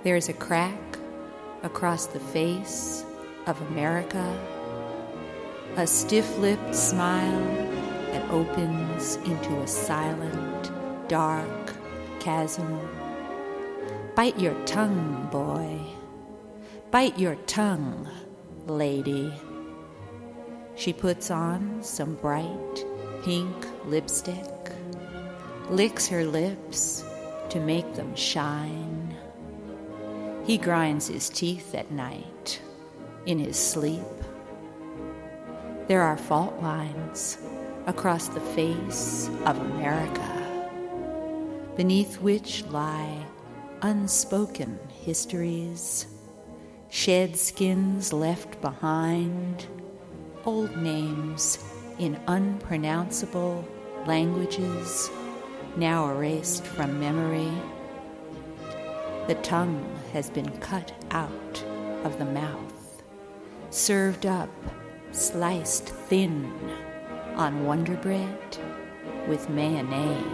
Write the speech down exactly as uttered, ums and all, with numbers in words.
There's a crack across the face of America, a stiff-lipped smile that opens into a silent, dark chasm. Bite your tongue, boy. Bite your tongue, lady. She puts on some bright pink lipstick, licks her lips to make them shine. He grinds his teeth at night in his sleep. There are fault lines across the face of America, beneath which lie unspoken histories, shed skins left behind, old names in unpronounceable languages now erased from memory. The tongue has been cut out of the mouth, served up sliced thin on Wonder Bread with mayonnaise.